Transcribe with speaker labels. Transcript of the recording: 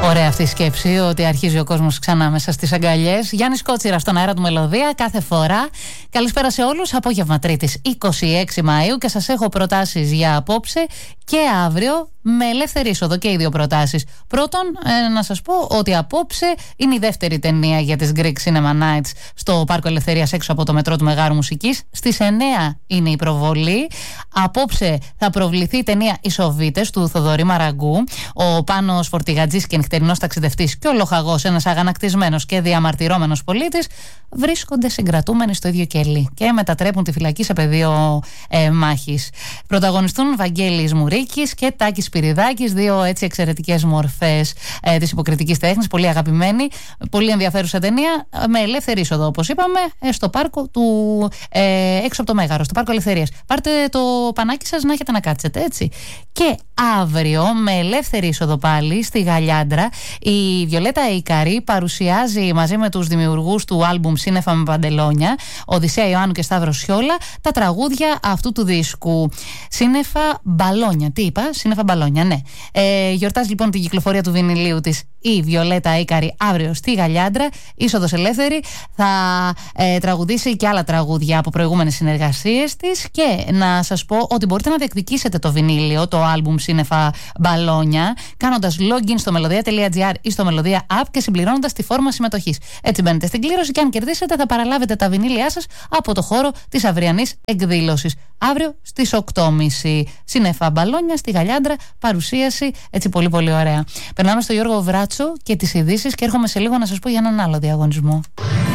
Speaker 1: Ωραία αυτή η σκέψη ότι αρχίζει ο κόσμος ξανά μέσα στις αγκαλιές. Γιάννης Κότσιρας στον αέρα του Μελωδία κάθε φορά. Καλησπέρα σε όλους. Απόγευμα Τρίτης 26 Μαΐου και σας έχω προτάσεις για απόψε και αύριο με ελεύθερη είσοδο και οι δύο προτάσεις. Πρώτον, να σας πω ότι απόψε είναι η δεύτερη ταινία για τις Greek Cinema Nights στο Πάρκο Ελευθερίας έξω από το μετρό του Μεγάρου Μουσικής. Στις 9 είναι η προβολή. Απόψε θα προβληθεί η ταινία «Οι Σοβίτες» του Θοδωρή Μαραγκού. Ο Πάνος Φορτηγατζής και νυχτερινός ταξιδευτής και ο Λοχαγός, ένας αγανακτισμένος και διαμαρτυρόμενος πολίτης, βρίσκονται συγκρατούμενοι στο ίδιο κελί και μετατρέπουν τη φυλακή σε πεδίο μάχης. Πρωταγωνιστούν Βαγγέλης Μουρίκης και Τάκης Σπυριδάκης, δύο έτσι εξαιρετικές μορφές της υποκριτικής τέχνης, πολύ αγαπημένοι, πολύ ενδιαφέρουσα ταινία, με ελεύθερη είσοδο, όπως είπαμε, στο πάρκο του έξω από το Μέγαρο, στο Πάρκο Ελευθερίας. Πάρτε το πανάκι σας να έχετε να κάτσετε, έτσι. Και αύριο, με ελεύθερη είσοδο πάλι, στη Γαλιάντρα, η Βιολέτα Ικαρή παρουσιάζει μαζί με τους δημιουργούς του άλμπουμ Σύννεφα με Παντελόνια, Οδυσσέα Ιωάννου και Σταύρο Σιόλα, τα τραγούδια αυτού του δίσκου. Σύννεφα Μπαλόνια. Τι είπα, Σύννεφα Μπαλόνια, ναι. Γιορτάζει λοιπόν την κυκλοφορία του βινιλίου της η Βιολέτα Ίκαρη αύριο στη Γαλιάντρα. Είσοδος ελεύθερη. Θα τραγουδήσει και άλλα τραγούδια από προηγούμενες συνεργασίες της. Και να σας πω ότι μπορείτε να διεκδικήσετε το βινίλιο, το άλμπουμ Σύννεφα Μπαλόνια, κάνοντας login στο melodia.gr ή στο Melodia App και συμπληρώνοντας τη φόρμα συμμετοχής. Έτσι μπαίνετε στην κλήρωση και αν κερδίσετε θα παραλάβετε τα βινίλια σας από το χώρο της αυριανής εκδήλωσης. Αύριο στις 8.30. Σύννεφα Μπαλόνια στη Γαλιάντρα, παρουσίαση έτσι πολύ πολύ ωραία. Περνάμε στο Γιώργο Βράτσο και τις ειδήσεις και έρχομαι σε λίγο να σας πω για έναν άλλο διαγωνισμό.